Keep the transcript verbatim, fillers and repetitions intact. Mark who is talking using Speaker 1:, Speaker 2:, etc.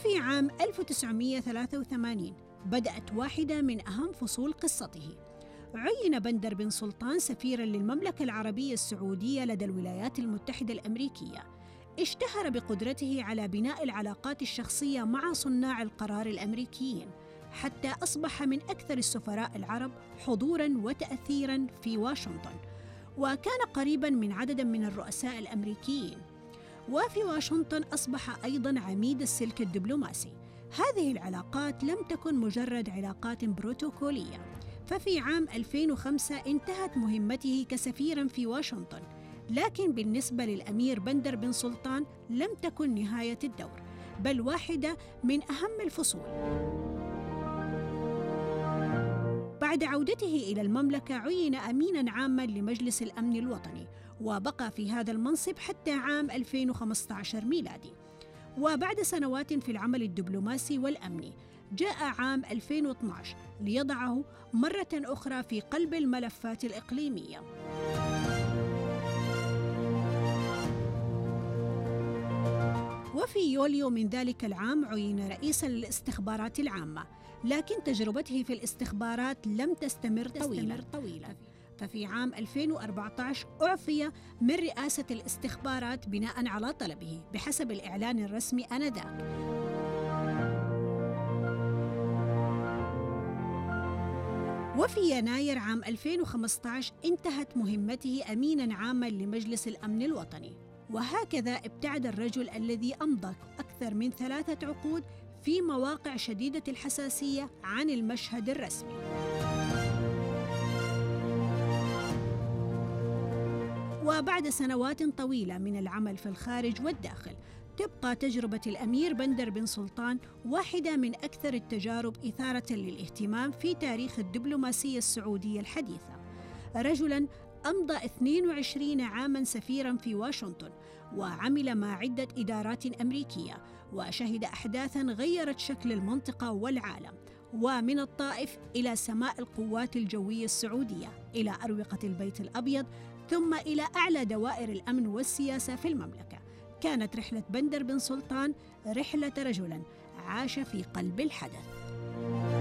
Speaker 1: وفي عام ألف وتسعمائة وثلاثة وثمانين بدأت واحدة من أهم فصول قصته. عين بندر بن سلطان سفيراً للمملكة العربية السعودية لدى الولايات المتحدة الأمريكية. اشتهر بقدرته على بناء العلاقات الشخصية مع صناع القرار الأمريكيين، حتى أصبح من أكثر السفراء العرب حضوراً وتأثيراً في واشنطن، وكان قريباً من عدد من الرؤساء الأمريكيين. وفي واشنطن أصبح أيضاً عميد السلك الدبلوماسي. هذه العلاقات لم تكن مجرد علاقات بروتوكولية، ففي عام ألفين وخمسة انتهت مهمته كسفيراً في واشنطن، لكن بالنسبة للأمير بندر بن سلطان لم تكن نهاية الدور، بل واحدة من أهم الفصول. بعد عودته إلى المملكة عين أميناً عاماً لمجلس الأمن الوطني، وبقى في هذا المنصب حتى عام ألفين وخمسة عشر ميلادي. وبعد سنوات في العمل الدبلوماسي والأمني، جاء عام ألفين واثني عشر ليضعه مرة أخرى في قلب الملفات الإقليمية. وفي يوليو من ذلك العام عين رئيساً للاستخبارات العامة، لكن تجربته في الاستخبارات لم تستمر طويلاً. طويلاً. ففي عام ألفين وأربعة عشر أعفي من رئاسة الاستخبارات بناء على طلبه بحسب الإعلان الرسمي آنذاك. وفي يناير عام ألفين وخمسة عشر انتهت مهمته أميناً عاماً لمجلس الأمن الوطني. وهكذا ابتعد الرجل الذي أمضى أكثر من ثلاثة عقود في مواقع شديدة الحساسية عن المشهد الرسمي. وبعد سنوات طويلة من العمل في الخارج والداخل، تبقى تجربة الأمير بندر بن سلطان واحدة من أكثر التجارب إثارة للاهتمام في تاريخ الدبلوماسية السعودية الحديثة. رجلاً أمضى اثنين وعشرين عاماً سفيراً في واشنطن، وعمل مع عدة إدارات أمريكية، وشهد أحداثاً غيرت شكل المنطقة والعالم، ومن الطائف إلى سماء القوات الجوية السعودية، إلى أروقة البيت الأبيض، ثم إلى أعلى دوائر الأمن والسياسة في المملكة. كانت رحلة بندر بن سلطان رحلة رجل عاش في قلب الحدث.